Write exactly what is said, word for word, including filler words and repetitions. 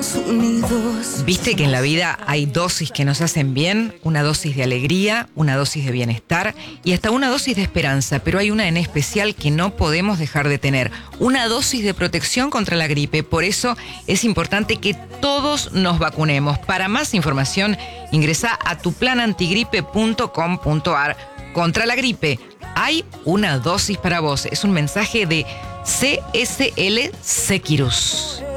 Estados Unidos. Viste que en la vida hay dosis que nos hacen bien, una dosis de alegría, una dosis de bienestar y hasta una dosis de esperanza, pero hay una en especial que no podemos dejar de tener, una dosis de protección contra la gripe. Por eso es importante que todos nos vacunemos. Para más información, ingresa a tu plan antigripe punto com punto a r. Contra la gripe, hay una dosis para vos. Es un mensaje de C S L Seqirus.